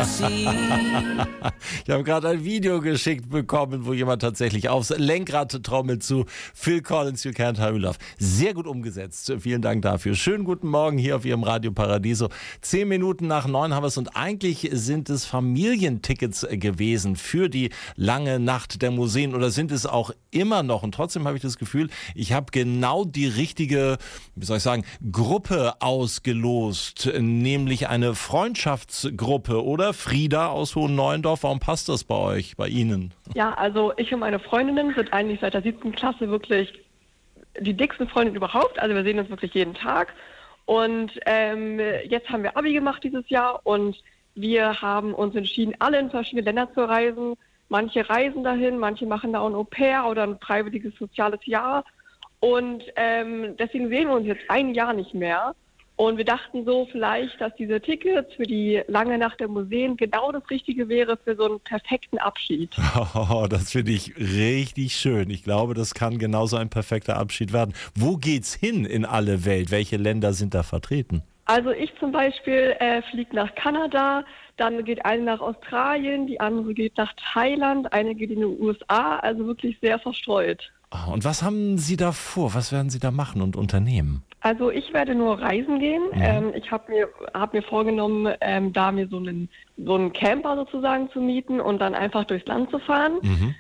Ich habe gerade ein Video geschickt bekommen, wo jemand tatsächlich aufs Lenkrad trommelt zu Phil Collins, You Can't Hurry Love. Sehr gut umgesetzt. Vielen Dank dafür. Schönen guten Morgen hier auf Ihrem Radio Paradiso. 10 Minuten nach 9 haben wir es und eigentlich sind es Familientickets gewesen für die lange Nacht der Museen oder sind es auch immer noch. Und trotzdem habe ich das Gefühl, ich habe genau die richtige, wie soll ich sagen, Gruppe ausgelost, nämlich eine Freundschaftsgruppe, oder? Frieda aus Hohen Neuendorf, warum passt das bei euch, bei Ihnen? Ja, also ich und meine Freundinnen sind eigentlich seit der 7. Klasse wirklich die dicksten Freundinnen überhaupt. Also wir sehen uns wirklich jeden Tag. Und jetzt haben wir Abi gemacht dieses Jahr und wir haben uns entschieden, alle in verschiedene Länder zu reisen. Manche reisen dahin, manche machen da auch ein Au-pair oder ein freiwilliges soziales Jahr. Und deswegen sehen wir uns jetzt ein Jahr nicht mehr. Und wir dachten so vielleicht, dass diese Tickets für die lange Nacht der Museen genau das Richtige wäre für so einen perfekten Abschied. Oh, das finde ich richtig schön. Ich glaube, das kann genauso ein perfekter Abschied werden. Wo geht's hin in alle Welt? Welche Länder sind da vertreten? Also ich zum Beispiel fliege nach Kanada, dann geht eine nach Australien, die andere geht nach Thailand, eine geht in die USA, also wirklich sehr verstreut. Oh, und was haben Sie da vor? Was werden Sie da machen und unternehmen? Also ich werde nur reisen gehen. Ich habe mir vorgenommen, da mir so einen Camper sozusagen zu mieten und dann einfach durchs Land zu fahren.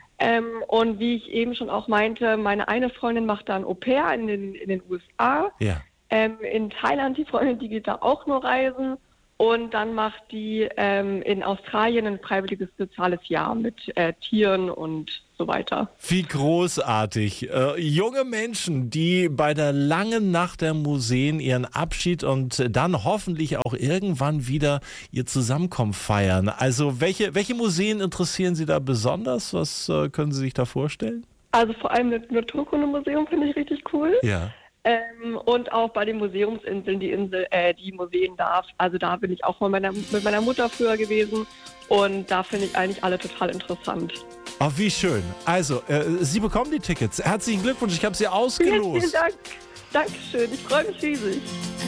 Und wie ich eben schon auch meinte, meine eine Freundin macht da ein Au-pair in den USA. Ja. In Thailand, die Freundin, die geht da auch nur reisen. Und dann macht die in Australien ein freiwilliges soziales Jahr mit Tieren und so weiter. Wie großartig. Junge Menschen, die bei der langen Nacht der Museen ihren Abschied und dann hoffentlich auch irgendwann wieder ihr Zusammenkommen feiern. Also welche Museen interessieren Sie da besonders? Was können Sie sich da vorstellen? Also vor allem das Naturkundemuseum finde ich richtig cool. Ja. Und auch bei den Museumsinseln, die Museen darf. Also da bin ich auch mal mit meiner Mutter früher gewesen und da finde ich eigentlich alle total interessant. Oh, wie schön. Also, Sie bekommen die Tickets. Herzlichen Glückwunsch, ich habe sie ausgelost. Vielen Dank. Dankeschön, ich freue mich riesig.